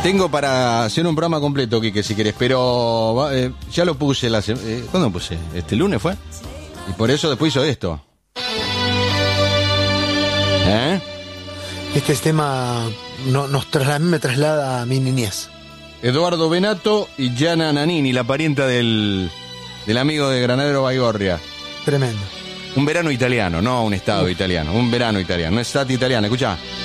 Tengo para hacer un programa completo, Quique, si querés, pero ya lo puse ¿cuándo lo puse? ¿Este lunes fue? Y por eso después hizo esto. Este tema a mí me traslada a mi niñez. Eduardo Benato y Gianna Nannini, la parienta del amigo de Granadero Baigorria. Tremendo. Un verano italiano, no un estado italiano, un verano italiano, una estate italiana, escuchá.